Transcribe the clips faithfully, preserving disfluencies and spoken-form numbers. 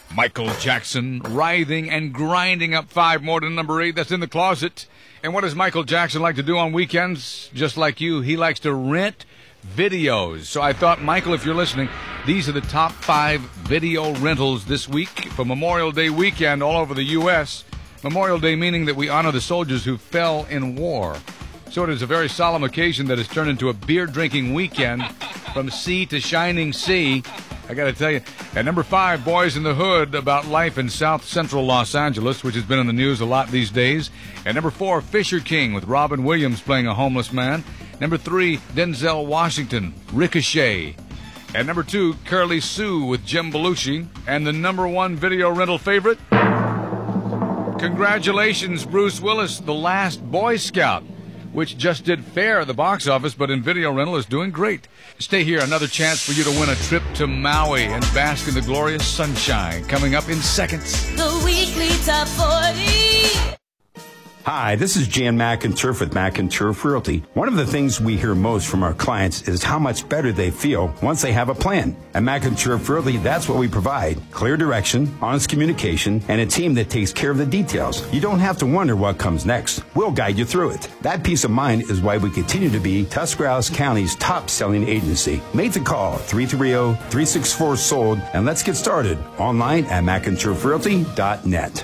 Michael Jackson, writhing and grinding up five more to number eight. That's In the Closet. And what does Michael Jackson like to do on weekends? Just like you, he likes to rent videos. So I thought, Michael, if you're listening, these are the top five video rentals this week for Memorial Day weekend all over the U S Memorial Day meaning that we honor the soldiers who fell in war. So it is a very solemn occasion that has turned into a beer-drinking weekend from sea to shining sea. I got to tell you, at number five, Boys in the Hood, about life in South Central Los Angeles, which has been in the news a lot these days. At number four, Fisher King, with Robin Williams playing a homeless man. Number three, Denzel Washington, Ricochet. At number two, Curly Sue with Jim Belushi. And the number one video rental favorite? Congratulations, Bruce Willis, The Last Boy Scout, which just did fair at the box office, but in video rental is doing great. Stay here, another chance for you to win a trip to Maui and bask in the glorious sunshine, coming up in seconds. The weekly top forty. Hi, this is Jan McInturf with McInturf Realty. One of the things we hear most from our clients is how much better they feel once they have a plan. At McInturf Realty, that's what we provide. Clear direction, honest communication, and a team that takes care of the details. You don't have to wonder what comes next. We'll guide you through it. That peace of mind is why we continue to be Tuscarawas County's top-selling agency. Make the call, three three zero, three six four, sold, and let's get started. Online at McInturf Realty dot net.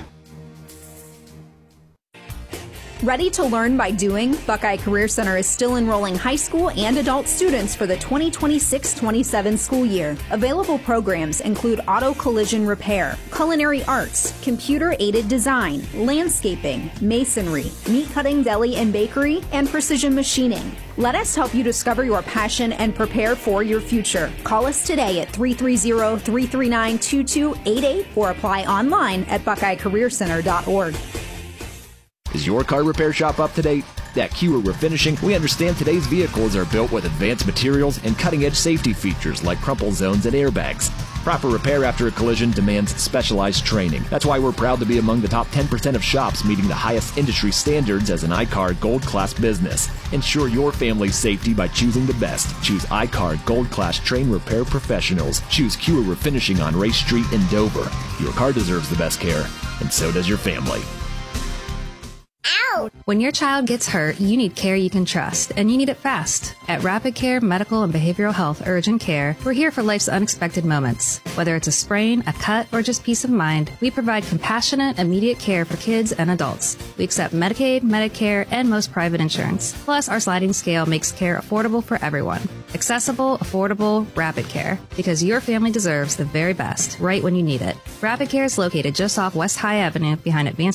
Ready to learn by doing? Buckeye Career Center is still enrolling high school and adult students for the twenty twenty-six twenty-seven school year. Available programs include auto collision repair, culinary arts, computer-aided design, landscaping, masonry, meat cutting, deli and bakery, and precision machining. Let us help you discover your passion and prepare for your future. Call us today at three three zero, three three nine, two two eight eight or apply online at buckeye career center dot org. Is your car repair shop up to date? At Kewer Refinishing, we understand today's vehicles are built with advanced materials and cutting-edge safety features like crumple zones and airbags. Proper repair after a collision demands specialized training. That's why we're proud to be among the top ten percent of shops meeting the highest industry standards as an I C A R Gold Class business. Ensure your family's safety by choosing the best. Choose I C A R Gold Class trained repair professionals. Choose Kewer Refinishing on Race Street in Dover. Your car deserves the best care, and so does your family. When your child gets hurt, you need care you can trust, and you need it fast. At Rapid Care Medical and Behavioral Health Urgent Care, we're here for life's unexpected moments. Whether it's a sprain, a cut, or just peace of mind, we provide compassionate, immediate care for kids and adults. We accept Medicaid, Medicare, and most private insurance. Plus, our sliding scale makes care affordable for everyone. Accessible, affordable, Rapid Care. Because your family deserves the very best, right when you need it. Rapid Care is located just off West High Avenue behind Advanced